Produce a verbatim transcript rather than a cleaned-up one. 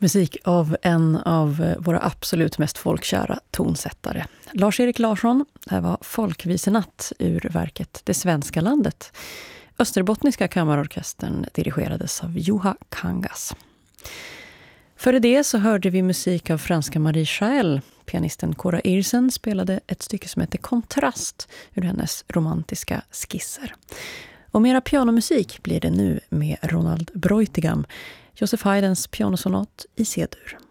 Musik av en av våra absolut mest folkkära tonsättare. Lars-Erik Larsson, det här var Folkvisenatt ur verket Det svenska landet. Österbottniska kammarorkestern dirigerades av Juha Kangas. Före det så hörde vi musik av franska Marie Chael. Pianisten Cora Irsen spelade ett stycke som heter Kontrast ur hennes romantiska skisser. Och mera pianomusik blir det nu med Ronald Breutigam, Joseph Haydns pianosonat i C-dur.